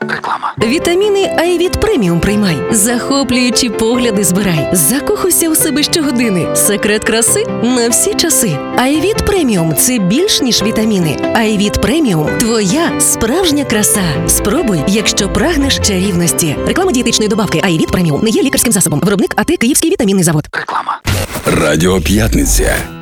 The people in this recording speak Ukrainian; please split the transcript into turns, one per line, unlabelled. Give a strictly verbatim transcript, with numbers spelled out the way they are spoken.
Реклама.
Вітаміни Айвіт Преміум приймай. Захоплюючі погляди збирай. Закохуйся у себе щогодини. Секрет краси на всі часи. Айвіт Преміум – це більш ніж вітаміни. Айвіт Преміум – твоя справжня краса. Спробуй, якщо прагнеш чарівності. Реклама дієтичної добавки Айвіт Преміум не є лікарським засобом. Виробник АТ Київський вітамінний завод.
Реклама.
Радіо П'ятниця.